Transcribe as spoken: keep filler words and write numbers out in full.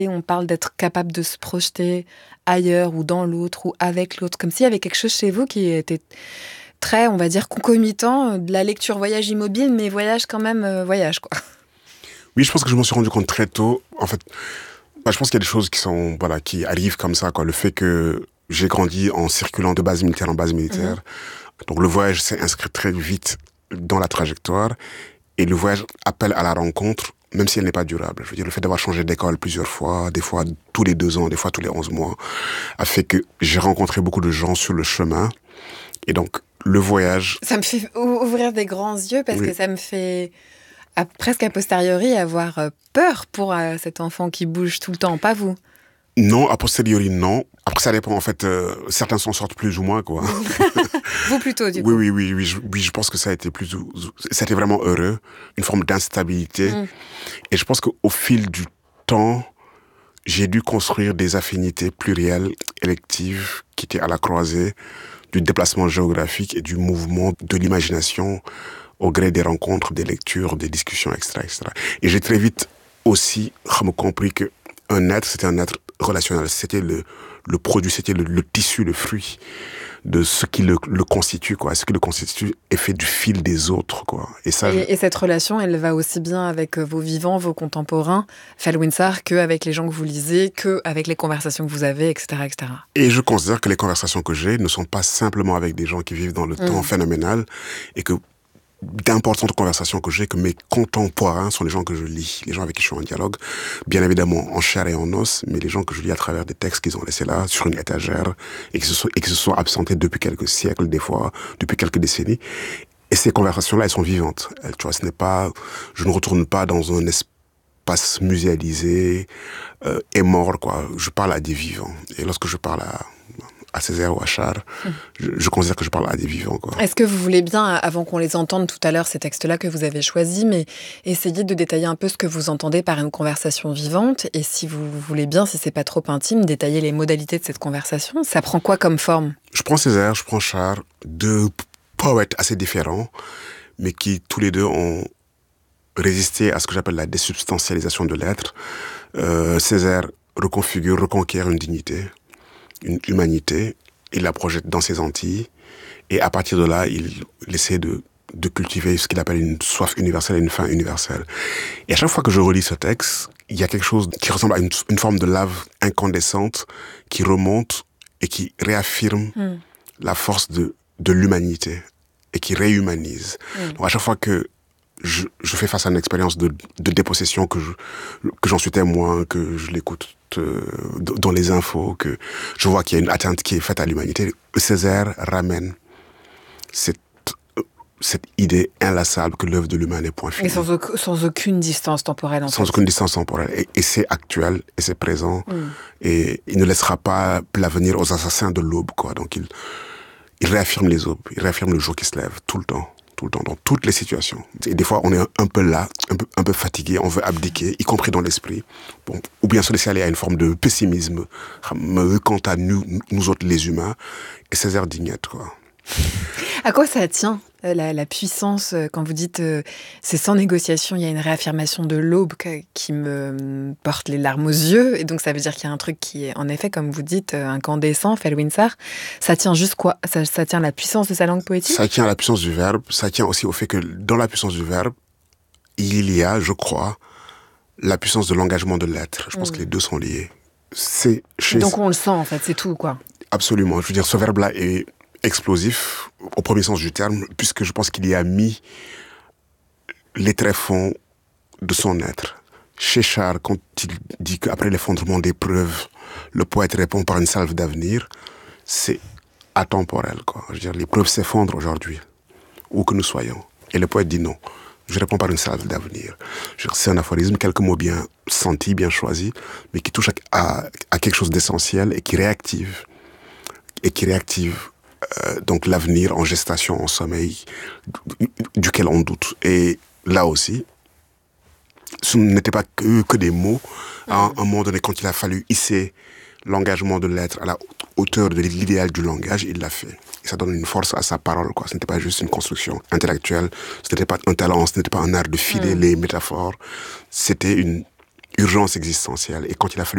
Et on parle d'être capable de se projeter ailleurs ou dans l'autre ou avec l'autre, comme s'il y avait quelque chose chez vous qui était très, on va dire, concomitant de la lecture voyage immobile, mais voyage quand même, euh, voyage, quoi. Oui, je pense que je m'en suis rendu compte très tôt. En fait, bah, je pense qu'il y a des choses qui sont, voilà, qui arrivent comme ça, quoi. Le fait que j'ai grandi en circulant de base militaire en base militaire. Mmh. Donc le voyage s'est inscrit très vite dans la trajectoire. Et le voyage appelle à la rencontre, même si elle n'est pas durable. Je veux dire, le fait d'avoir changé d'école plusieurs fois, des fois tous les deux ans, des fois tous les onze mois, a fait que j'ai rencontré beaucoup de gens sur le chemin. Et donc, le voyage... Ça me fait ouvrir des grands yeux parce oui. que ça me fait, à, presque a posteriori, avoir peur pour euh, cet enfant qui bouge tout le temps, pas vous. Non, a posteriori, non. Après, ça dépend, en fait. Euh, certains s'en sortent plus ou moins, quoi. Vous plutôt, du coup. Oui, oui, oui, oui. Je, oui, je pense que ça a été plus... C'était vraiment heureux. Une forme d'instabilité. Mm. Et je pense qu'au fil du temps, j'ai dû construire des affinités plurielles, électives, qui étaient à la croisée du déplacement géographique et du mouvement de l'imagination au gré des rencontres, des lectures, des discussions, et cetera, et cetera. Et j'ai très vite aussi compris que un être, c'était un être relationnel. C'était le, le produit, c'était le, le tissu, le fruit de ce qui le, le constitue, quoi. Ce qui le constitue est fait du fil des autres, quoi. Et, ça, et, je... et cette relation, elle va aussi bien avec vos vivants, vos contemporains, Felwinsar, qu'avec les gens que vous lisez, qu'avec les conversations que vous avez, et cetera, et cetera. Et je considère que les conversations que j'ai ne sont pas simplement avec des gens qui vivent dans le mmh. temps phénoménal et que d'importantes conversations que j'ai, que mes contemporains sont les gens que je lis, les gens avec qui je suis en dialogue, bien évidemment en chair et en os, mais les gens que je lis à travers des textes qu'ils ont laissés là, sur une étagère, et qui se sont, et qui se sont absentés depuis quelques siècles, des fois, depuis quelques décennies. Et ces conversations-là, elles sont vivantes. Elles, tu vois, ce n'est pas, je ne retourne pas dans un espace muséalisé, euh, et mort, quoi. Je parle à des vivants. Et lorsque je parle à, à Césaire ou à Charles, mmh. je, je considère que je parle à des vivants, quoi. Est-ce que vous voulez bien, avant qu'on les entende tout à l'heure, ces textes-là que vous avez choisis, mais essayer de détailler un peu ce que vous entendez par une conversation vivante, et si vous voulez bien, si c'est pas trop intime, détailler les modalités de cette conversation. Ça prend quoi comme forme ? Je prends Césaire, je prends Charles, deux poètes assez différents, mais qui tous les deux ont résisté à ce que j'appelle la désubstantialisation de l'être. Euh, Césaire reconfigure, reconquiert une dignité, une humanité, il la projette dans ses Antilles, et à partir de là, il, il essaie de, de cultiver ce qu'il appelle une soif universelle et une faim universelle. Et à chaque fois que je relis ce texte, il y a quelque chose qui ressemble à une, une forme de lave incandescente qui remonte et qui réaffirme mm. la force de, de l'humanité et qui réhumanise. Mm. Donc à chaque fois que je, je fais face à une expérience de, de dépossession, que, je, que j'en suis témoin, que je l'écoute Euh, dans les infos, que je vois qu'il y a une atteinte qui est faite à l'humanité, Césaire ramène cette, cette idée inlassable que l'œuvre de l'humain n'est point fini. Et sans, au- sans aucune distance temporelle, en Sans fait. aucune distance temporelle. Et, et c'est actuel, et c'est présent, mm. et il ne laissera pas l'avenir aux assassins de l'aube, quoi. Donc il, il réaffirme les aubes, il réaffirme le jour qui se lève, tout le temps. Tout le temps, dans toutes les situations. Et des fois, on est un peu là, un peu, un peu fatigué, on veut abdiquer, y compris dans l'esprit. Bon, ou bien se laisser aller à une forme de pessimisme quant à nous, nous autres les humains. Et Césaire Dignette, quoi. À quoi ça tient, la, la puissance, quand vous dites euh, c'est sans négociation, il y a une réaffirmation de l'aube qui me porte les larmes aux yeux, et donc ça veut dire qu'il y a un truc qui est, en effet, comme vous dites, incandescent, Felwinsar. Ça tient juste quoi ? ça, ça tient à la puissance de sa langue poétique ? Ça tient à la puissance du verbe, ça tient aussi au fait que dans la puissance du verbe, il y a, je crois, la puissance de l'engagement de l'être. Je pense mmh. que les deux sont liés. C'est chez... Donc on le sent, en fait, c'est tout, quoi. Absolument. Je veux dire, ce verbe-là est explosif, au premier sens du terme, puisque je pense qu'il y a mis les tréfonds de son être. Chez Charles, quand il dit qu'après l'effondrement des preuves, le poète répond par une salve d'avenir, c'est atemporel, quoi. Je veux dire, les preuves s'effondrent aujourd'hui, où que nous soyons. Et le poète dit non. Je réponds par une salve d'avenir. C'est un aphorisme, quelques mots bien sentis, bien choisis, mais qui touche à, à quelque chose d'essentiel et qui réactive. Et qui réactive Euh, donc l'avenir en gestation, en sommeil, duquel on doute. Et là aussi, ce n'était pas que, que des mots. À un, un moment donné, quand il a fallu hisser l'engagement de l'être à la hauteur de l'idéal du langage, il l'a fait. Et ça donne une force à sa parole, quoi. Ce n'était pas juste une construction intellectuelle, ce n'était pas un talent, ce n'était pas un art de filer mmh. les métaphores. C'était une urgence existentielle. Et quand il a fallu